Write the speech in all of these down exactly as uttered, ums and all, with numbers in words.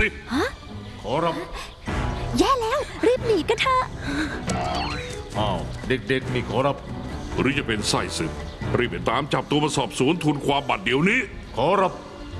สิขอรับแย่แล้วรีบหนีกันเถอะอ้าวเด็กๆนี่ขอรับหรือจะเป็นไส้ศึกรีบไปตามจับตัวมาสอบสวนทุนความบัตรเดี๋ยวนี้ขอรับ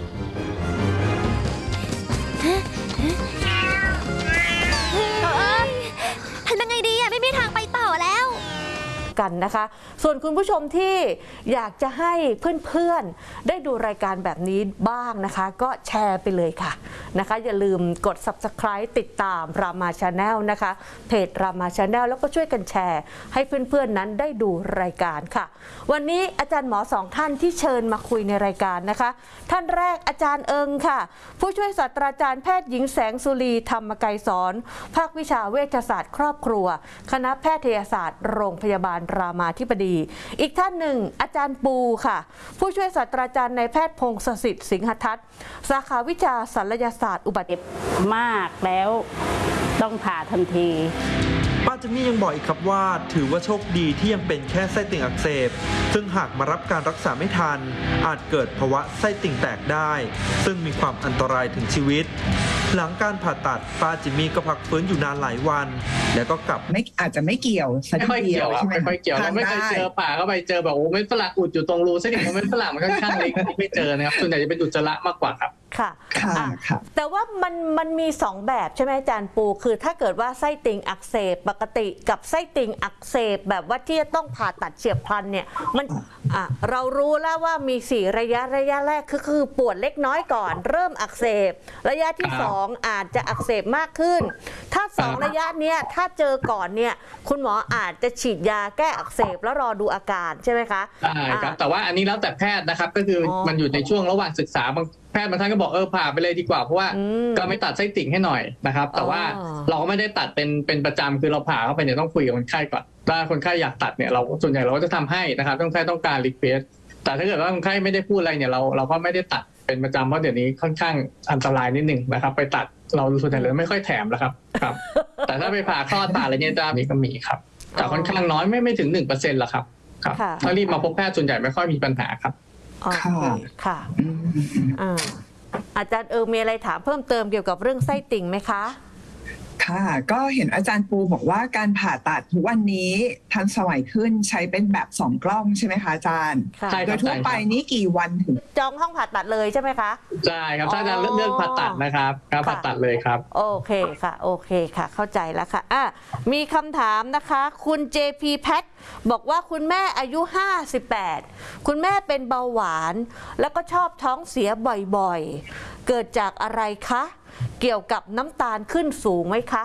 ทำยังไงดีอะไม่มีทางไปต่อแล้วกันนะคะส่วนคุณผู้ชมที่อยากจะให้เพื่อนๆได้ดูรายการแบบนี้บ้างนะคะก็แชร์ไปเลยค่ะนะคะอย่าลืมกด ซับสไครบ์ ติดตามรามาชาแนลนะคะเพจรามาชาแนลแล้วก็ช่วยกันแชร์ให้เพื่อนๆนั้นได้ดูรายการค่ะวันนี้อาจารย์หมอสองท่านที่เชิญมาคุยในรายการนะคะท่านแรกอาจารย์เอิงค่ะผู้ช่วยศาสตราจารย์แพทย์หญิงแสงสุรีธรรมไกรสอนภาควิชาเวชศาสตร์ครอบครัวคณะแพทยศาสตร์โรงพยาบาลรามาธิบดีอีกท่านหนึ่งอาจารย์ปูค่ะผู้ช่วยศาสตราจารย์นายแพทย์พงศสิทธิ์สิงหทัศน์สาขาวิชาศัลยศาสตร์อุบัติเหตุมากแล้วต้องผ่าทันทีป้าเจนนี่ยังบอกอีกครับว่าถือว่าโชคดีที่ยังเป็นแค่ไส้ติ่งอักเสบซึ่งหากมารับการรักษาไม่ทันอาจเกิดภาวะไส้ติ่งแตกได้ซึ่งมีความอันตรายถึงชีวิตหลังการผ่าตัดป้าจิมมี่ก็พักฟื้นอยู่นานหลายวันแล้วก็กลับไม่อาจจะไม่เกี่ยวไม่ค่อยเกี่ยวไม่ค่อยเกี่ยวเราไม่เคยเจอผ่าเข้าไปเจอแบบโอ้เม็ดฝรั่งอุดอยู่ตรงรูไส้ติ่งเม็ดฝรั่งมันค่อนข้างเล็กไม่เจอนะครับส่วนใหญ่จะเป็นอุจจาระมากกว่าครับค่ะค่ะแต่ว่ามันมันมีสองแบบใช่ไหมอาจารย์ปูคือถ้าเกิดว่าไส้ติ่งอักเสบปกติกับไส้ติ่งอักเสบแบบว่าที่จะต้องผ่าตัดเฉียบพลันเนี่ยมันอ่ะเรารู้แล้วว่ามีสี่ระยะระยะแรกคือคือปวดเล็กน้อยก่อนเริ่มอักเสบระยะที่สองอาจจะอักเสบมากขึ้นถ้าสองระยะเนี้ยถ้าเจอก่อนเนี่ยคุณหมออาจจะฉีดยาแก้อักเสบแล้วรอดูอาการใช่ไหมคะใช่ครับแต่ว่าอันนี้แล้วแต่แพทย์นะครับก็คือมันอยู่ในช่วงระหว่างศึกษาบางแพทย์บางท่านก็บอกเออผ่าไปเลยดีกว่าเพราะว่าก็ไม่ตัดไส้ติ่งให้หน่อยนะครับแต่ว่าเราก็ไม่ได้ตัดเป็นเป็นประจำคือเราผ่าเข้าไปเนี่ยต้องคุยกับคนไข้ก่อนถ้าคนไข้อยากตัดเนี่ยเราส่วนใหญ่เราก็จะทำให้นะครับต้องไข้ต้องการรีเควสแต่ถ้าเกิดว่าคนไข้ไม่ได้พูดอะไรเนี่ยเราเราก็ไม่ได้ตัดเป็นประจำเพราะเดี๋ยวนี้ค่อนข้างอันตรายนิดนึงนะครับไปตัดเราส่วนใหญ่เราไม่ค่อยแถมแล้วครับครับแต่ถ้าไปผ่าคลอดผ่าอะไรเนี่ยจะมีก็มีครับแต่ค่อนข้างน้อยไม่ไม่ถึงหนึ่งเปอร์เซ็นต์หรอกครับครับถ้ารีบมาพบแพทย์ส่วนใหญ่ไม่ค่อยมีปัญหาครับค่ะค่ะอาจารย์เออมีอะไรถามเพิ่มเติมเกี่ยวกับเรื่องไส้ติ่งไหมคะค่ะก็เห็นอาจารย์ปูบอกว่าการผ่าตัดทุกวันนี้ทันสมัยขึ้นใช้เป็นแบบสองกล้องใช่ไหมคะอาจารย์โดยทั่วไปนี้กี่วันถึงจองห้องผ่าตัดเลยใช่ไหมคะใช่ครับถ้าจะเลือกผ่าตัดนะครับก็ผ่าตัดเลยครับโอเคค่ะโอเคค่ะเข้าใจแล้วค่ะอ่ะมีคำถามนะคะคุณ เจ พี แพทบอกว่าคุณแม่อายุห้าสิบแปดคุณแม่เป็นเบาหวานแล้วก็ชอบท้องเสียบ่อยๆเกิดจากอะไรคะเกี่ยวกับน้ำตาลขึ้นสูงไหมคะ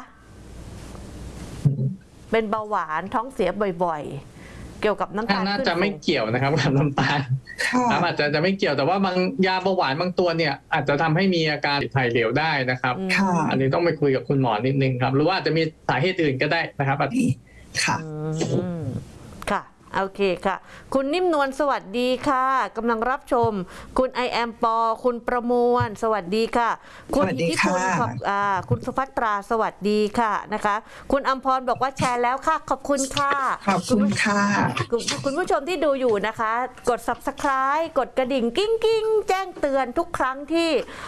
เป็นเบาหวานท้องเสียบ่อยๆเกี่ยวกับน้ำตาลน่าจะไม่เกี่ยวนะครับกับน้ำตาลอาจจะจะไม่เกี่ยวแต่ว่าบางยาเบาหวานบางตัวเนี่ยอาจจะทำให้มีอาการถ่ายเหลวได้นะครับอันนี้ต้องไปคุยกับคุณหมอนิดนึงครับหรือว่าอาจจะมีสาเหตุอื่นก็ได้นะครับค่ะค่ะโอเคค่ะคุณนิ่มนวลสวัสดีค่ะกำลังรับชมคุณไอแอมปอคุณประมวลสวัสดีค่ะคุณอิทธิพลคุณสุภัตราสวัสดีค่ะนะคะคุณอัมพรบอกว่าแชร์แล้วค่ะขอบคุณค่ะขอบคุณค่ะคุณผู้ชมที่ดูอยู่นะคะกด ซับสไครบ์ กดกระดิ่งกิ้งกิ้งแจ้งเตือนทุกครั้งที่